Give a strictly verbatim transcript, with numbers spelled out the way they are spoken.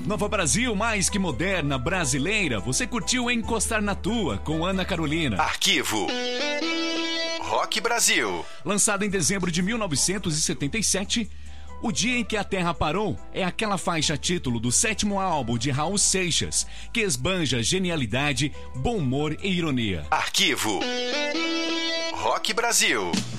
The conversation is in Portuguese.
Nova Brasil, mais que moderna, brasileira, você curtiu Encostar na Tua, com Ana Carolina. Arquivo Rock Brasil. Lançado em dezembro de mil novecentos e setenta e sete, O Dia em que a Terra Parou é aquela faixa título do sétimo álbum de Raul Seixas, que esbanja genialidade, bom humor e ironia. Arquivo Rock Brasil.